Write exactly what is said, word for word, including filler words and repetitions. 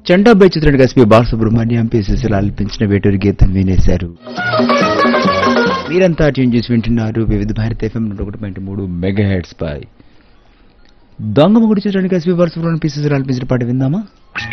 చండాబాయ్ చిత్రానికి ఎస్పీ బాలసుబ్రహ్మణ్యం పీసీసీలు ఆలపించిన వేటూరి గీతం వినేశారు. మీరంతా ట్యూన్ చేసి వింటున్నారు వివిధ భారత ఎఫ్ఎం నూట ఒకటి పాయింట్ మూడు మెగా హెడ్స్ పై. దొంగ మొగుడు చిత్రానికి ఎస్పీ బాలసుబ్రహ్మణ్యం పీసీసీలు ఆలపించిన పాట విందామా?